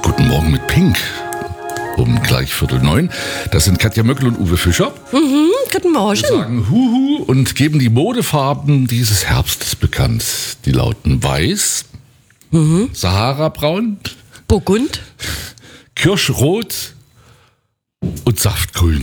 Guten Morgen mit Pink. Um gleich 8:45. Das sind Katja Möckel und Uwe Fischer. Guten Morgen. Wir sagen Huhu und geben die Modefarben dieses Herbstes bekannt. Die lauten Weiß, Sahara-Braun, Burgund. Kirschrot und Saftgrün.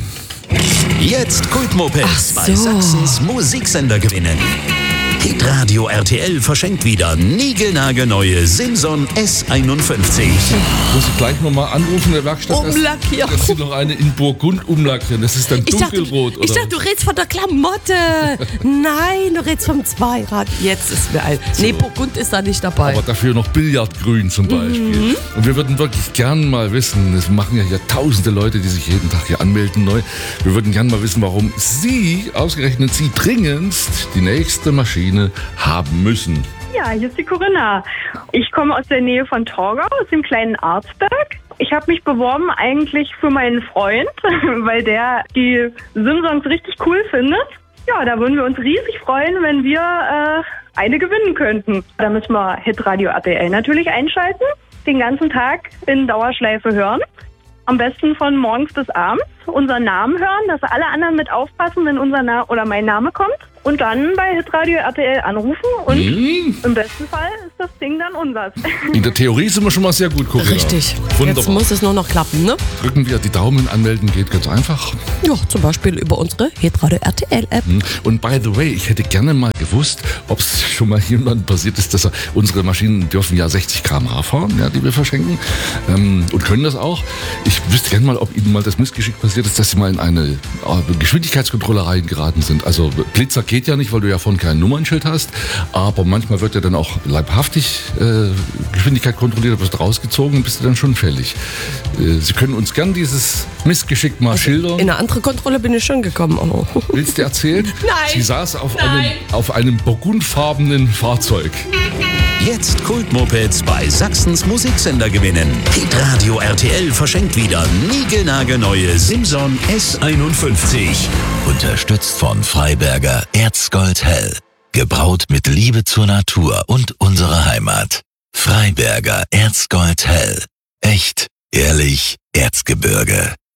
Jetzt Kultmopeds Ach bei so. Sachsens Musiksender gewinnen. Hitradio RTL verschenkt wieder niegelnagelneue Simson S51. Muss ich gleich nochmal anrufen in der Werkstatt? Umlackieren. Dass sie noch eine in Burgund umlackieren. Das ist dann dunkelrot, Ich dachte, du redest von der Klamotte. Nein, du redest vom Zweirad. Jetzt ist mir ein. Nee, Burgund ist da nicht dabei. Aber dafür noch Billardgrün zum Beispiel. Und wir würden wirklich gern mal wissen, es machen ja hier tausende Leute, die sich jeden Tag hier anmelden neu. Wir würden gern mal wissen, warum Sie, ausgerechnet Sie, dringendst die nächste Maschine haben müssen. Ja, hier ist die Corinna. Ich komme aus der Nähe von Torgau, aus dem kleinen Arzberg. Ich habe mich beworben eigentlich für meinen Freund, weil der die Simsons richtig cool findet. Ja, da würden wir uns riesig freuen, wenn wir eine gewinnen könnten. Da müssen wir Hitradio RTL natürlich einschalten, den ganzen Tag in Dauerschleife hören. Am besten von morgens bis abends unseren Namen hören, dass alle anderen mit aufpassen, wenn unser mein Name kommt. Und dann bei Hitradio RTL anrufen und im besten Fall ist das Ding dann unseres. In der Theorie sind wir schon mal sehr gut, Corinna. Richtig. Wunderbar. Jetzt muss es nur noch klappen, ne? Drücken wir die Daumen, anmelden geht ganz einfach. Ja, zum Beispiel über unsere Hitradio RTL-App. Und by the way, ich hätte gerne mal gewusst, ob es schon mal jemandem passiert ist, dass unsere Maschinen dürfen ja 60 km/h fahren, ja, die wir verschenken, und können das auch. Ich wüsste gerne mal, ob Ihnen mal das Missgeschick passiert ist, dass Sie mal in eine Geschwindigkeitskontrolle reingeraten sind. Also Blitzer geht ja nicht, weil du ja vorhin kein Nummernschild hast, aber manchmal wird ja dann auch leibhaftig Geschwindigkeit kontrolliert, aber bist rausgezogen und bist du dann schon fällig. Sie können uns gern dieses Missgeschick mal schildern. In eine andere Kontrolle bin ich schon gekommen. Oh. Willst du erzählen? Nein. Sie saß auf einem burgundfarbenen Fahrzeug. Jetzt Kultmopeds bei Sachsens Musiksender gewinnen. Hitradio RTL verschenkt wieder niegelnagelneue Simson S51. Unterstützt von Freiberger Erzgold Hell. Gebraut mit Liebe zur Natur und unserer Heimat. Freiberger Erzgold Hell. Echt, ehrlich, Erzgebirge.